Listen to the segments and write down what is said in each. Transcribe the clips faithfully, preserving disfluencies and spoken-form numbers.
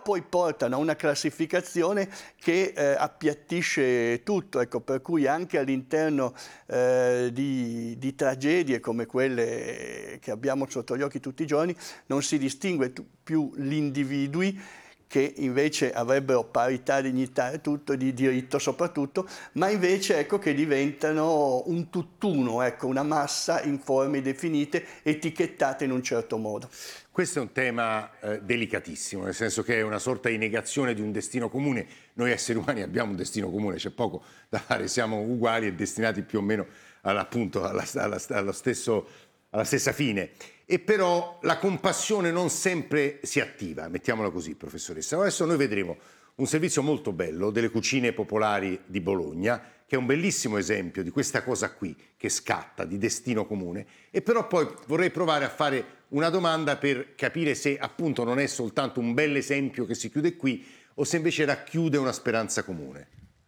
poi portano a una classificazione che eh, appiattisce tutto, ecco, per cui anche all'interno eh, di, di tragedie come quelle che abbiamo sotto gli occhi tutti i giorni non si distingue più gli individui che invece avrebbero parità, dignità e tutto, di diritto soprattutto, ma invece ecco che diventano un tutt'uno, ecco, una massa in forme definite, etichettate in un certo modo. Questo è un tema eh, delicatissimo, nel senso che è una sorta di negazione di un destino comune. Noi esseri umani abbiamo un destino comune, c'è poco da fare, siamo uguali e destinati più o meno appunto alla, alla, allo stesso, alla stessa fine. E però la compassione non sempre si attiva, mettiamola così, professoressa. Adesso noi vedremo un servizio molto bello delle cucine popolari di Bologna, che è un bellissimo esempio di questa cosa qui che scatta, di destino comune, e però poi vorrei provare a fare una domanda per capire se appunto non è soltanto un bel esempio che si chiude qui o se invece racchiude una speranza comune.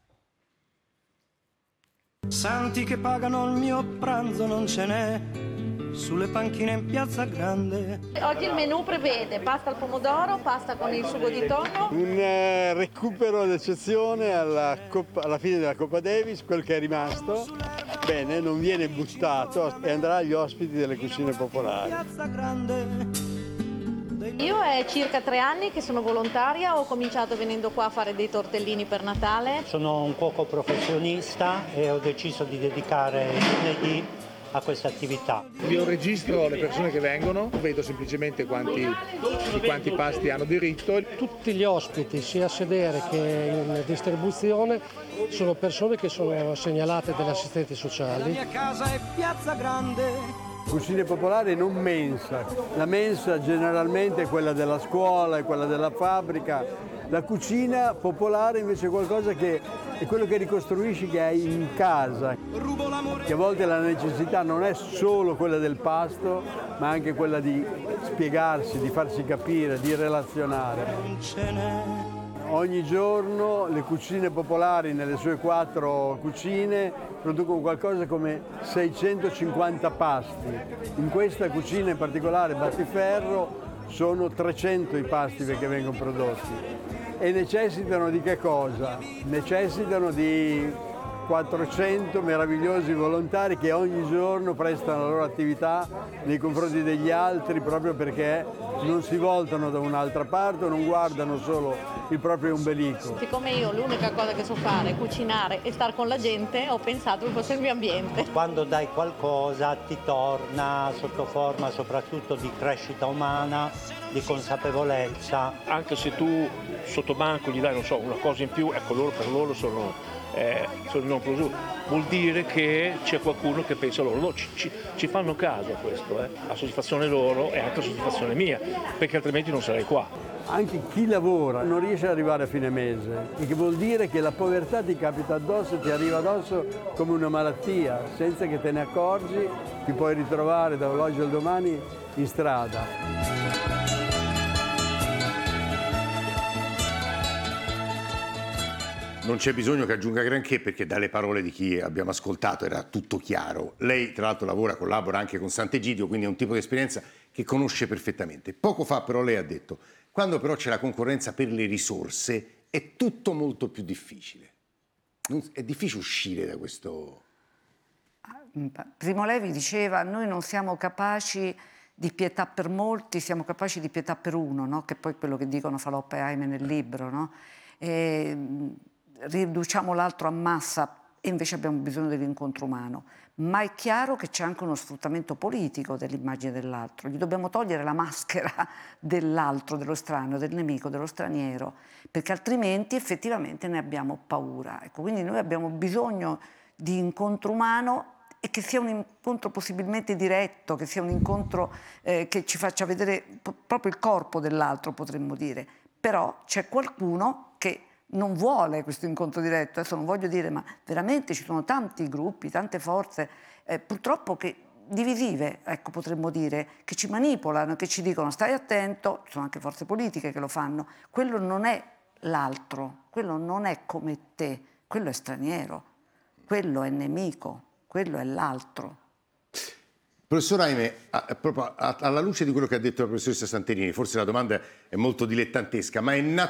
Santi che pagano il mio pranzo non ce n'è sulle panchine in Piazza Grande. Oggi il menù prevede pasta al pomodoro, pasta con il sugo di tonno. Un eh, recupero d'eccezione alla, Coppa, alla fine della Coppa Davis, quel che è rimasto, bene, non viene buttato e andrà agli ospiti delle cucine popolari. Piazza Grande. Io è circa tre anni che sono volontaria, ho cominciato venendo qua a fare dei tortellini per Natale. Sono un cuoco professionista e ho deciso di dedicare il lunedì a questa attività. Io registro le persone che vengono, vedo semplicemente quanti, di quanti pasti hanno diritto. Tutti gli ospiti, sia a sedere che in distribuzione, sono persone che sono segnalate dagli assistenti sociali. La mia casa è Piazza Grande. Cucine popolari non mensa. La mensa generalmente è quella della scuola, è quella della fabbrica. La cucina popolare invece è qualcosa che è quello che ricostruisci che hai in casa. Che a volte la necessità non è solo quella del pasto, ma anche quella di spiegarsi, di farsi capire, di relazionare. Ogni giorno le cucine popolari nelle sue quattro cucine producono qualcosa come seicentocinquanta pasti. In questa cucina in particolare, Battiferro, sono trecento i pasti che vengono prodotti. E necessitano di che cosa? Necessitano di quattrocento meravigliosi volontari che ogni giorno prestano la loro attività nei confronti degli altri proprio perché non si voltano da un'altra parte, non guardano solo il proprio ombelico. Siccome io l'unica cosa che so fare è cucinare e star con la gente, ho pensato che fosse il mio ambiente. Quando dai qualcosa ti torna sotto forma soprattutto di crescita umana, di consapevolezza. Anche se tu sotto banco gli dai, non so, una cosa in più, ecco, loro per loro sono... Eh, sono non plus ultra. Vuol dire che c'è qualcuno che pensa loro, no, ci, ci, ci fanno caso a questo, eh. La soddisfazione loro è anche la soddisfazione mia, perché altrimenti non sarei qua. Anche chi lavora non riesce ad arrivare a fine mese, il che vuol dire che la povertà ti capita addosso, ti arriva addosso come una malattia, senza che te ne accorgi, ti puoi ritrovare dall'oggi al domani in strada. Non c'è bisogno che aggiunga granché perché dalle parole di chi abbiamo ascoltato era tutto chiaro. Lei tra l'altro lavora, collabora anche con Sant'Egidio, quindi è un tipo di esperienza che conosce perfettamente. Poco fa però lei ha detto, quando però c'è la concorrenza per le risorse è tutto molto più difficile. È difficile uscire da questo... Primo Levi diceva, noi non siamo capaci di pietà per molti, siamo capaci di pietà per uno, no? Che poi è quello che dicono Falò e Aime nel libro, no? E, riduciamo l'altro a massa e invece abbiamo bisogno dell'incontro umano, ma è chiaro che c'è anche uno sfruttamento politico dell'immagine dell'altro, gli dobbiamo togliere la maschera dell'altro, dello strano, del nemico, dello straniero, perché altrimenti effettivamente ne abbiamo paura. Ecco, quindi noi abbiamo bisogno di incontro umano e che sia un incontro possibilmente diretto, che sia un incontro eh, che ci faccia vedere p- proprio il corpo dell'altro, potremmo dire, però c'è qualcuno che non vuole questo incontro diretto. Adesso non voglio dire, ma veramente ci sono tanti gruppi, tante forze, eh, purtroppo che divisive, ecco, potremmo dire, che ci manipolano, che ci dicono stai attento, ci sono anche forze politiche che lo fanno, quello non è l'altro, quello non è come te, quello è straniero, quello è nemico, quello è l'altro. Professor Aime, proprio alla luce di quello che ha detto la professoressa Santerini, forse la domanda è molto dilettantesca, ma è